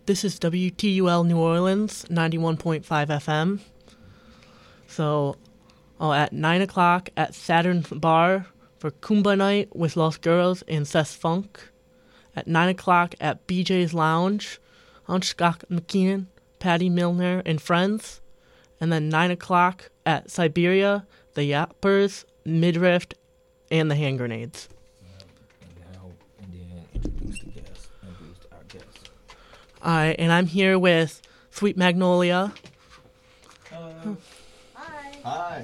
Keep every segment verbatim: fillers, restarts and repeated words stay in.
this is W T U L New Orleans, ninety-one point five F M. So, oh, at nine o'clock at Saturn's Bar for Kumbaya Night with Los Girls and Seth Funk. At nine o'clock at B J's Lounge on Scott McKeenan, Patty Milner, and friends. And then nine o'clock at Siberia, the Yappers, Midriff, and the Hand Grenades. Alright, and I'm here with Sweet Magnolia. Hello. Hi. Hi.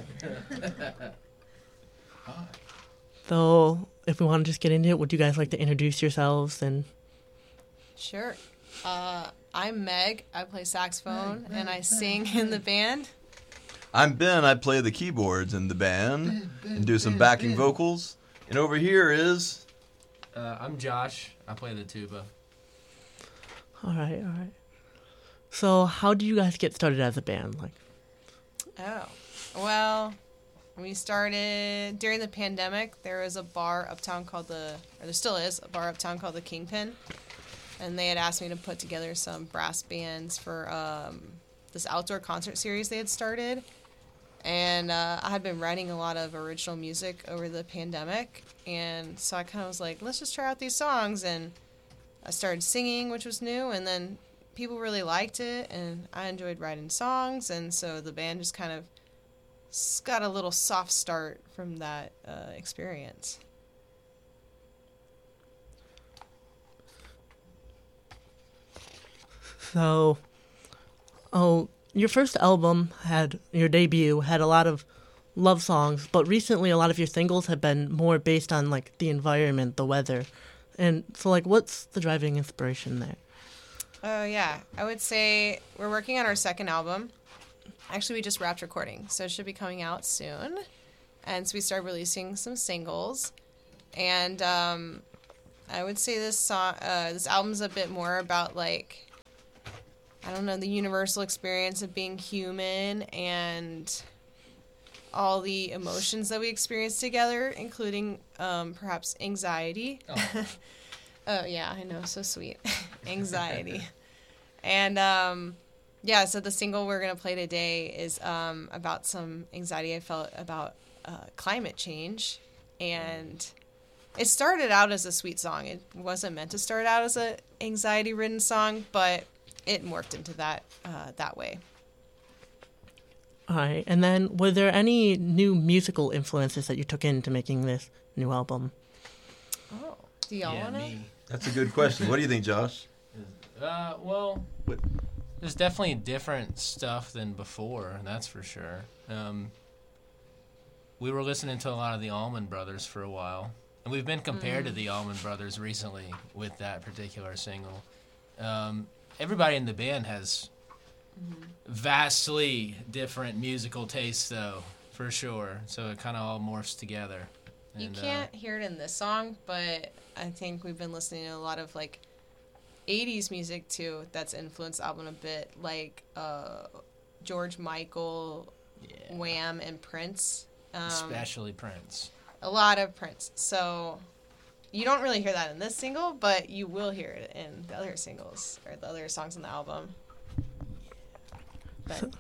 Hi. So, if we want to just get into it, would you guys like to introduce yourselves? And Sure. Uh, I'm Meg. I play saxophone, and I sing in the band. I'm Ben. I play the keyboards in the band and do some backing vocals. And over here is... Uh, I'm Josh. I play the tuba. alright, alright. So, how did you guys get started as a band? Like, Oh. Well, we started during the pandemic. There was a bar uptown called the, or there still is, a bar uptown called the Kingpin. And they had asked me to put together some brass bands for um, this outdoor concert series they had started. And uh, I had been writing a lot of original music over the pandemic. And so I kind of was like, let's just try out these songs. And I started singing, which was new. And then people really liked it. And I enjoyed writing songs. And so the band just kind of got a little soft start from that uh, experience. so, oh, your first album had, your debut, had a lot of love songs, but recently a lot of your singles have been more based on, like, the environment, the weather. And so, like, what's the driving inspiration there? Oh, yeah. I would say we're working on our second album. Actually, we just wrapped recording, so it should be coming out soon. And so we started releasing some singles. And um, I would say this song, uh, this album's a bit more about, like, I don't know, the universal experience of being human and all the emotions that we experience together, including um, perhaps anxiety. Oh. Oh, yeah, I know, so sweet. Anxiety. And, um, yeah, so the single we're going to play today is um, about some anxiety I felt about uh, climate change. And it started out as a sweet song. It wasn't meant to start out as a anxiety-ridden song, but it morphed into that uh, that way. All right, and then were there any new musical influences that you took into making this new album? Oh, do y'all yeah, want to? me. That's a good question. What do you think, Josh? Uh, well, What? there's definitely different stuff than before, that's for sure. Um, we were listening to a lot of the Allman Brothers for a while, and we've been compared Mm. to the Allman Brothers recently with that particular single. Um, everybody in the band has Mm-hmm. vastly different musical tastes, though, for sure. So it kind of all morphs together. You And, uh, can't hear it in this song, but I think we've been listening to a lot of, like, eighties music, too, that's influenced the album a bit, like uh, George Michael, yeah, Wham, and Prince. Um, especially Prince. A lot of Prince. So you don't really hear that in this single, but you will hear it in the other singles, or the other songs on the album. But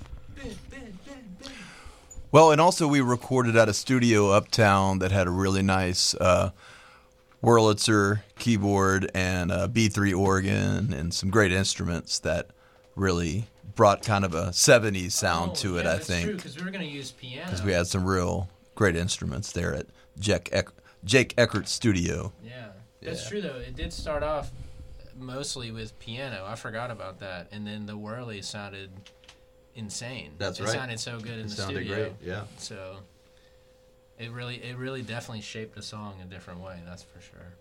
Well, and also we recorded at a studio uptown that had a really nice uh, Wurlitzer keyboard and a B three organ and some great instruments that really brought kind of a seventies sound Oh, to it, yeah, I that's think. true, because we were going to use piano. Because we had some real great instruments there at Jake, Eck- Jake Eckert's studio. Yeah, that's Yeah. true, though. It did start off mostly with piano. I forgot about that. And then the whirly sounded insane. That's it right. It sounded so good in It the sounded studio. great, yeah. So it really, it really definitely shaped the song a different way, that's for sure.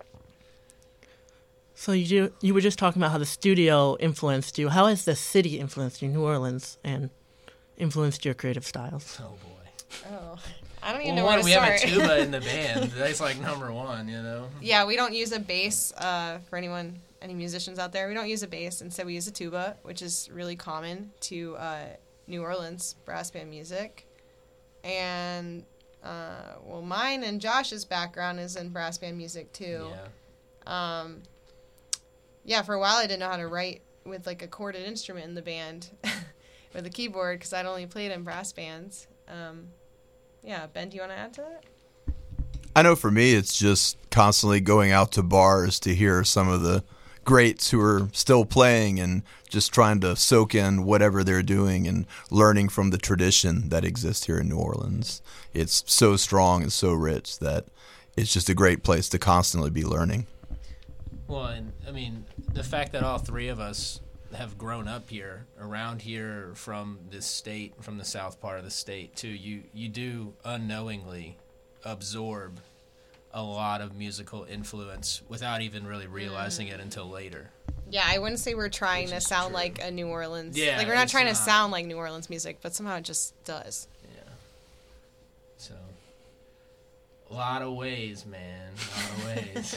So you do, you were just talking about how the studio influenced you. How has the city influenced you, New Orleans, and influenced your creative styles? Oh, boy. oh, I don't even Well, know where one, to we have a start. tuba in the band. That's like number one, you know? Yeah, we don't use a bass uh, for anyone, any musicians out there. We don't use a bass. Instead, we use a tuba, which is really common to uh, New Orleans brass band music. And, uh, well, mine and Josh's background is in brass band music, too. Yeah. Um, yeah, for a while I didn't know how to write with like a corded instrument in the band with a keyboard because I'd only played in brass bands. Um, yeah, Ben, do you want to add to that? I know for me, it's just constantly going out to bars to hear some of the greats who are still playing and just trying to soak in whatever they're doing and learning from the tradition that exists here in New Orleans. It's so strong and so rich that it's just a great place to constantly be learning. Well, and I mean, the fact that all three of us have grown up here, around here, from this state, from the south part of the state, too, you, you do unknowingly absorb a lot of musical influence without even really realizing mm. it until later. Yeah, I wouldn't say we're trying Which to is sound true. like a New Orleans. Yeah, like we're not it's trying not. to sound like New Orleans music, but somehow it just does. Yeah. So, a lot of ways, man. A lot of ways.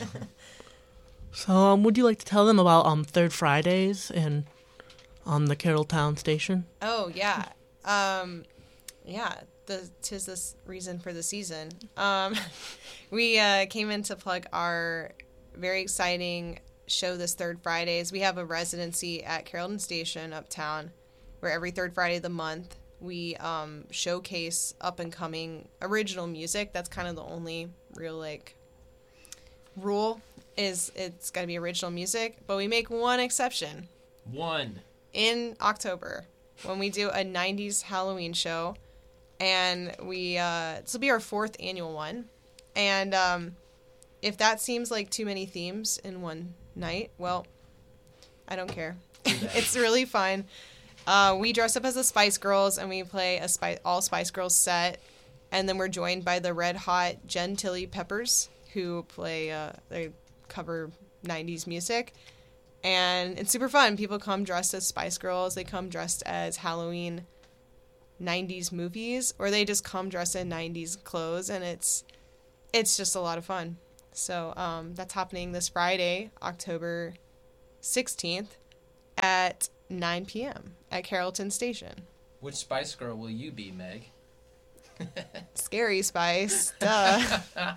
So, um, would you like to tell them about um Third Fridays and on the Carrolltown station? Oh yeah, um, yeah. The tis this reason for the season. Um, we uh, came in to plug our very exciting show this Third Fridays. We have a residency at Carrollton Station uptown, where every third Friday of the month we um, showcase up and coming original music. That's kind of the only real like rule is it's got to be original music. But we make one exception. One. In October, when we do a nineties Halloween show. And we, uh, this will be our fourth annual one. And um, if that seems like too many themes in one night, well, I don't care. It's really fun. Uh, we dress up as the Spice Girls and we play a Spice, all Spice Girls set. And then we're joined by the Red Hot Gentilly Peppers, who play, uh, they cover nineties music. And it's super fun. People come dressed as Spice Girls. They come dressed as Halloween nineties movies, or they just come dressed in nineties clothes, and it's it's just a lot of fun. So um, that's happening this Friday, October sixteenth at nine p.m. at Carrollton Station. Which Spice Girl will you be, Meg? Scary Spice. Duh.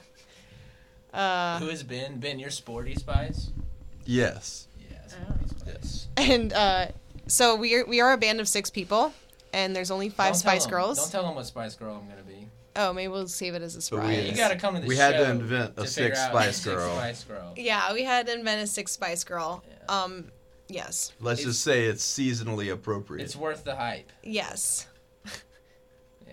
uh, Who has Ben? Ben, you're Sporty Spice? Yes. Yeah, Sporty Spice. And uh, so we are, we are a band of six people, and there's only five Don't tell Spice them- Girls. Don't tell them what Spice Girl I'm going to be. Oh, maybe we'll save it as a But surprise. we- You got to come to the We show. had to invent a to sixth figure out Spice sixth Girl. Spice Girl. Yeah, we had to invent a six Spice Girl. Yeah. Um, yes. Let's It's- just say it's seasonally appropriate. It's worth the hype. Yes. Yeah.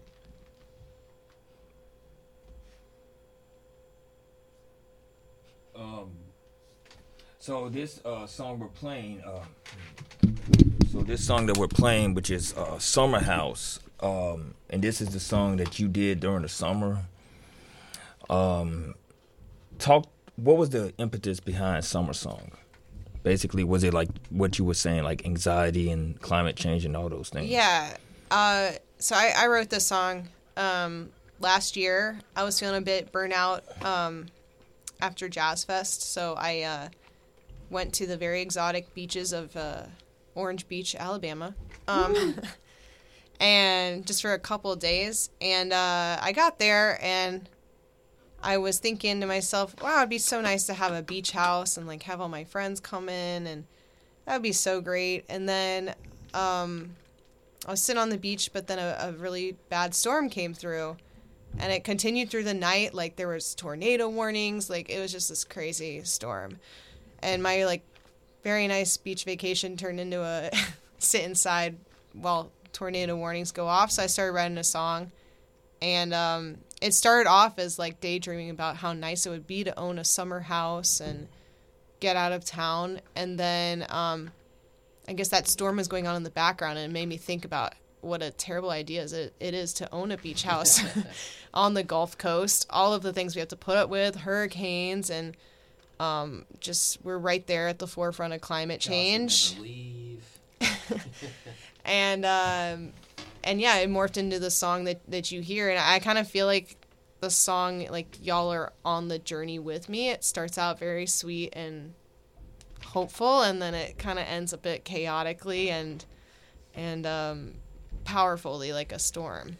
Um, so this uh, song we're playing, uh, so this song that we're playing, which is uh, Summer House, um, and this is the song that you did during the summer. Um, talk. What was the impetus behind Summer Song? Basically, was it like what you were saying, like anxiety and climate change and all those things? Yeah. Uh, so I, I wrote this song um, last year. I was feeling a bit burnout um, after Jazz Fest, so I uh, went to the very exotic beaches of uh, Orange Beach, Alabama, um, and just for a couple of days. And uh, I got there, and I was thinking to myself, wow, it'd be so nice to have a beach house and like have all my friends come in, and that would be so great. And then um, I was sitting on the beach, but then a, a really bad storm came through, and it continued through the night. Like there was tornado warnings. Like it was just this crazy storm, and my like very nice beach vacation turned into a sit inside while tornado warnings go off. So I started writing a song, and um, it started off as like daydreaming about how nice it would be to own a summer house and get out of town. And then um, I guess that storm was going on in the background, and it made me think about what a terrible idea it, it is to own a beach house on the Gulf Coast. All of the things we have to put up with, hurricanes, and um, just we're right there at the forefront of climate change. Never leave. And um, and yeah, it morphed into the song that, that you hear, and I kind of feel like the song, like y'all are on the journey with me. It starts out very sweet and hopeful, and then it kind of ends a bit chaotically and and um, powerfully, like a storm.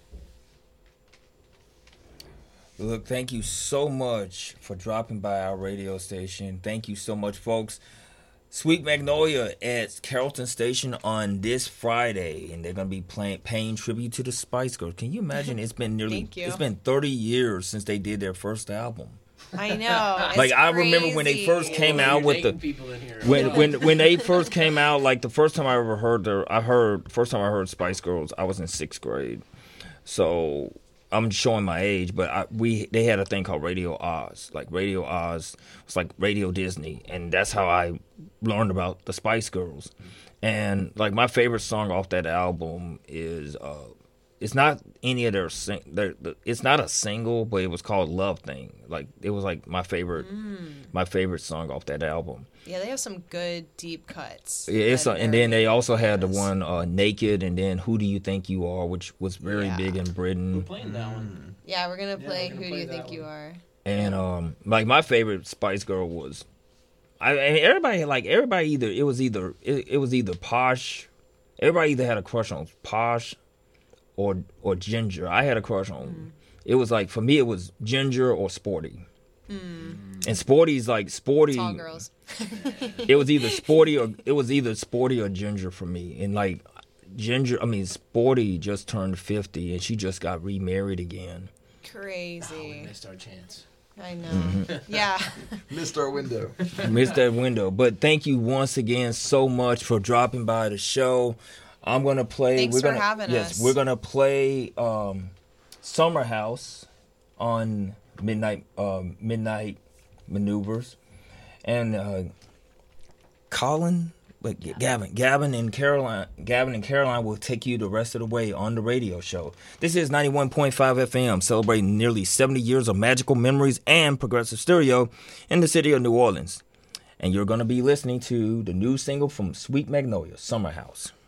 Look, thank you so much for dropping by our radio station. Thank you so much, folks. Sweet Magnolia at Carrollton Station on this Friday, and they're gonna be playing paying tribute to the Spice Girls. Can you imagine? It's been nearly Thank you. it's been thirty years since they did their first album. I know. It's Like, I remember when they crazy. first came out with the people in here. when when when they first came out. Like, the first time I ever heard their, I heard first time I heard Spice Girls, I was in sixth grade. So I'm showing my age, but I, we they had a thing called Radio Oz. Like, Radio Oz was like Radio Disney, and that's how I learned about the Spice Girls. And like, my favorite song off that album is uh, it's not any of their sing. Their, the, it's not a single, but it was called Love Thing. Like, it was like my favorite Mm. my favorite song off that album. Yeah, they have some good deep cuts. Yeah, it's a, that and are then they also had the famous. one uh, Naked, and then Who Do You Think You Are, which was very Yeah. big in We're Britain. playing that one. Yeah, we're gonna Yeah, play we're gonna Who play Do You that Think one. You Are? And um, like, my favorite Spice Girl was, I, I mean, everybody like everybody either it was either it, it was either Posh, everybody either had a crush on Posh, or or Ginger. I had a crush on. Mm. It was like, for me, it was Ginger or Sporty. And Sporty's like Sporty. Tall girls. It was either Sporty or it was either Sporty or Ginger for me. And like, Ginger, I mean, Sporty just turned fifty, and she just got remarried again. We Crazy. missed our chance. I know. Mm-hmm. Yeah. Missed our window. Missed that window. But thank you once again so much for dropping by the show. I'm gonna play. Thanks we're for gonna, having yes, us. we're gonna play um, Summer House on Midnight um, Midnight Maneuvers, and uh, Colin, like Gavin, Gavin and Caroline, Gavin and Caroline will take you the rest of the way on the radio show. This is ninety-one point five F M, celebrating nearly seventy years of magical memories and progressive stereo in the city of New Orleans. And you're going to be listening to the new single from Sweet Magnolia, Summer House.